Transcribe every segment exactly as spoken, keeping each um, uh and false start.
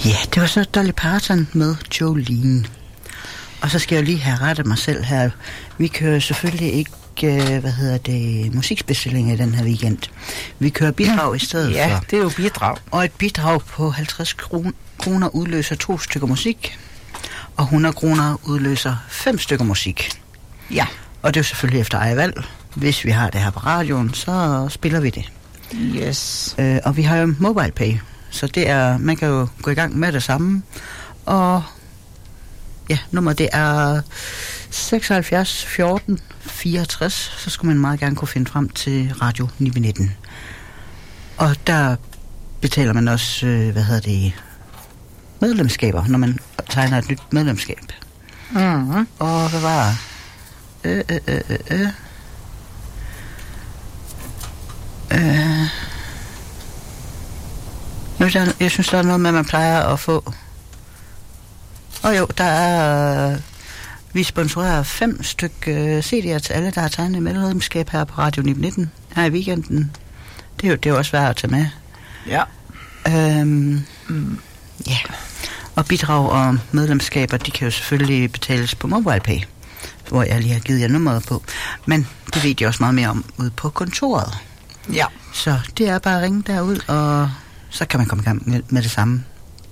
Ja, det var så Dolly Parton med Jolene. Og så skal jeg lige have rettet mig selv her. Vi kører selvfølgelig ikke, hvad hedder det, musikbestillinger i den her weekend. Vi kører bidrag i stedet ja, for. Ja, det er jo bidrag. Og et bidrag på halvtreds kroner udløser to stykker musik, og hundrede kroner udløser fem stykker musik. Ja. Og det er jo selvfølgelig efter eget valg. Hvis vi har det her på radioen, så spiller vi det. Yes. Øh, og vi har jo MobilePay, så det er, man kan jo gå i gang med det samme. Og ja, nummer det er seksoghalvfjerds fjorten fireogtres, så skulle man meget gerne kunne finde frem til Radio ni nitten. Og der betaler man også, øh, hvad hedder det, medlemskaber, når man tegner et nyt medlemskab. Mm-hmm. Og hvad var øh, øh, øh, øh. Øh. Nu, der, jeg synes, der er noget med, at man plejer at få. Og jo, der er... Vi sponsorerer fem stykker C D'er til alle, der har tegnet medlemskab her på Radio ni nitten her i weekenden. Det er jo, det er jo også værd at tage med. Ja. Øhm, mm, ja. Og bidrag og medlemskaber, de kan jo selvfølgelig betales på MobilePay, hvor jeg lige har givet jer nummeret på. Men det ved jeg også meget mere om ude på kontoret. Ja. Så det er bare at ringe derud, og så kan man komme i gang med, med det samme.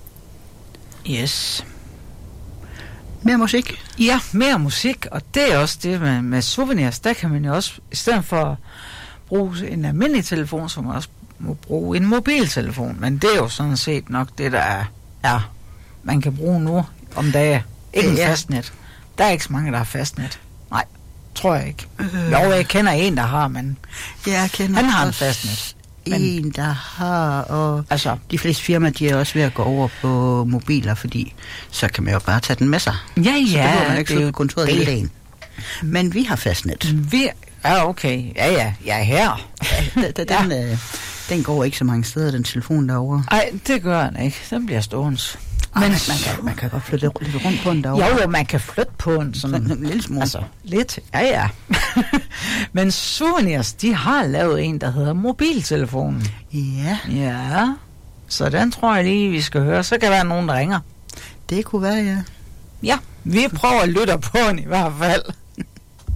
Yes. Mere musik? Ja, mere musik, og det er også det med, med souvenirs. Der kan man jo også, i stedet for at bruge en almindelig telefon, så man også må bruge en mobiltelefon. Men det er jo sådan set nok det, der er, er man kan bruge nu om dagen. Ikke en ja. fastnet. Der er ikke så mange, der har fastnet. Nej, tror jeg ikke. Øh. Jo, jeg kender en, der har, men ja, jeg kender han har en fastnet. En, der har, og altså, de fleste firmaer, de er også ved at gå over på mobiler, fordi så kan man jo bare tage den med sig. Ja, ja. Så behøver man ikke det er sidde jo på kontoret hele dagen. Men vi har fastnet. Vi, ja, okay. Ja, ja. Jeg er her. Ja, den, den, øh, den går ikke så mange steder, den telefon derovre. Nej, det gør den ikke. Den bliver stående. Men man, man, kan, man kan godt flytte lidt rundt på den derovre. Jo, jo, man kan flytte på den sådan en lille smule. Altså, lidt. Ja, ja. Men Souvenirs, de har lavet en, der hedder mobiltelefonen. Ja. Ja. Så den tror jeg lige, vi skal høre. Så kan der være nogen, der ringer. Det kunne være, ja. Ja, vi prøver at lytte på den i hvert fald.